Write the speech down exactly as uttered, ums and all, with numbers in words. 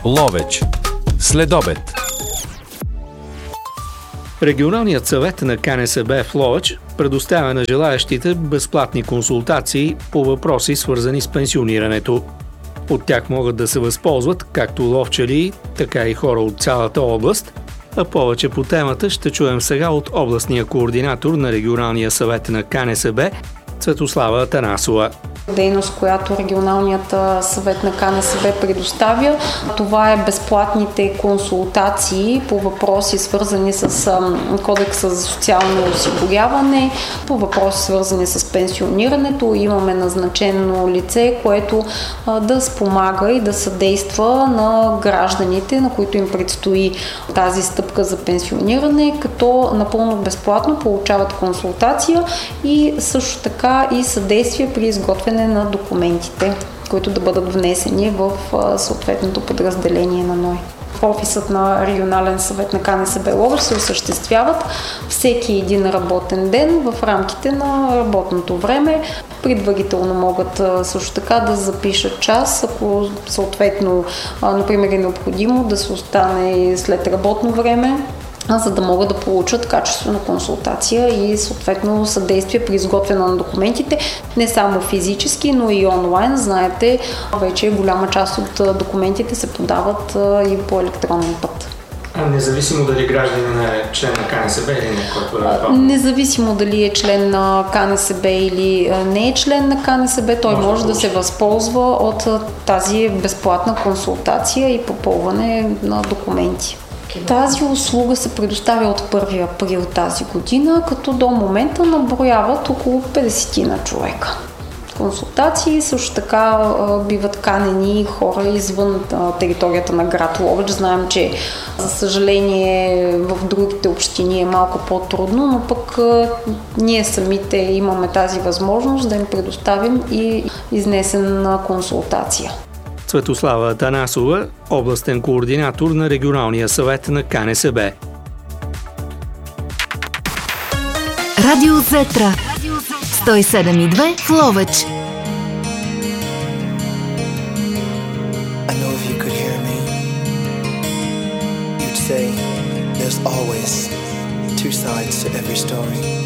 Ловеч. Следобед. Регионалният съвет на КНСБ в Ловеч предоставя на желаещите безплатни консултации по въпроси, свързани с пенсионирането. От тях могат да се възползват както ловчари, така и хора от цялата област. А повече по темата ще чуем сега от областния координатор на Регионалния съвет на КНСБ Цветослава Атанасова. Дейност, която регионалният съвет на КНСБ предоставя. Това е безплатните консултации по въпроси, свързани с Кодекса за социално осигуряване, по въпроси, свързани с пенсионирането. Имаме назначено лице, което да спомага и да съдейства на гражданите, на които им предстои тази стъпка за пенсиониране, като напълно безплатно получават консултация и също така и съдействие при изготвяне на документите, които да бъдат внесени в съответното подразделение на НОИ. В офисът на регионален съвет на КНСБ Ловеч се осъществяват всеки един работен ден в рамките на работното време. Предварително могат също така да запишат час, ако съответно, например, е необходимо да се остане след работно време, за да могат да получат качествена консултация и съответно съдействие при изготвяне на документите, не само физически, но и онлайн. Знаете, вече голяма част от документите се подават и по електронен път. А независимо дали гражданин е член на КНСБ или не, който е това? Независимо дали е член на КНСБ или не е член на КНСБ, той може, може да се възползва от тази безплатна консултация и попълване на документи. Тази услуга се предоставя от първи април тази година, като до момента наброяват около петдесет на човека. Консултации също така биват канени хора извън територията на град Ловеч. Знаем, че за съжаление в другите общини е малко по-трудно, но пък ние самите имаме тази възможност да им предоставим и изнесена консултация. Цветослава Атанасова, областен координатор на Регионалния съвет на КНСБ. Радио Зетра сто и седем и две в Ловеч. Say there's always two sides to every story.